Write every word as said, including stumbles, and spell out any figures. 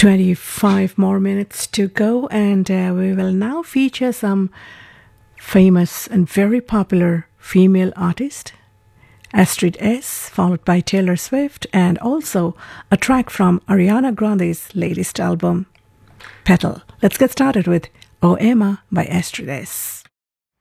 twenty-five more minutes to go, and uh, we will now feature some famous and very popular female artist, Astrid S, followed by Taylor Swift, and also a track from Ariana Grande's latest album, Petal. Let's get started with O Emma by Astrid S.